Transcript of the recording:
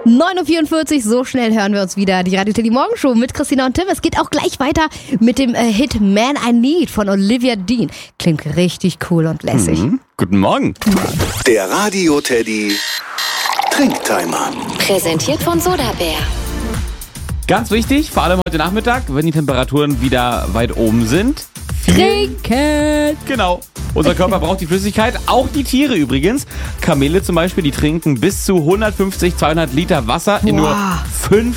9.44 Uhr, so schnell hören wir uns wieder. Die Radio Teddy Morgenshow mit Christina und Tim. Es geht auch gleich weiter mit dem Hit Man I Need von Olivia Dean. Klingt richtig cool und lässig. Guten Morgen. Der Radio Teddy Trinktimer. Präsentiert von Sodabär. Ganz wichtig, vor allem heute Nachmittag, wenn die Temperaturen wieder weit oben sind. Trinken! Genau. Unser Körper braucht die Flüssigkeit, auch die Tiere übrigens. Kamele zum Beispiel, die trinken bis zu 150, 200 Liter Wasser in nur 5